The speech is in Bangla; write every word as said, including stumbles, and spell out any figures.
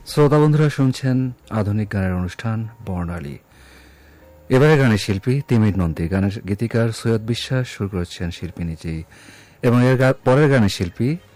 শ্রোতা বন্ধুরা শুনছেন আধুনিক গানের অনুষ্ঠান বর্ণালী। এবারে গানের শিল্পী তিমির নন্দী, গানের গীতিকার সৈয়দ বিশ্বাস, সুর করেছেন শিল্পী নিজেই, এবং এর পরের গানের শিল্পী